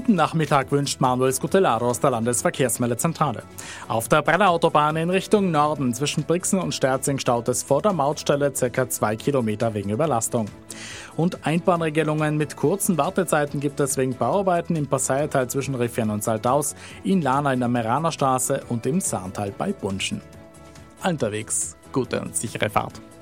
Guten Nachmittag wünscht Manuel Scutellaro aus der Landesverkehrsmeldezentrale. Auf der Brenner Autobahn in Richtung Norden zwischen Brixen und Sterzing staut es vor der Mautstelle ca. 2 Kilometer wegen Überlastung. Und Einbahnregelungen mit kurzen Wartezeiten gibt es wegen Bauarbeiten im Passiertal zwischen Riffian und Saltaus, in Lana in der Meraner Straße und im Saantal bei Bunschen. Unterwegs, gute und sichere Fahrt.